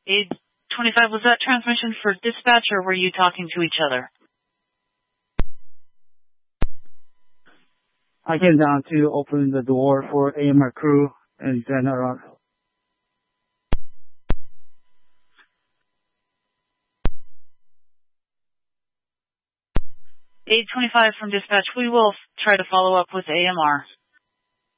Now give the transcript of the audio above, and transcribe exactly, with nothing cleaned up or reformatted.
eight twenty-five, was that transmission for dispatch or were you talking to each other? I came down to open the door for A M R crew and then around. eight twenty-five from dispatch, we will try to follow up with A M R.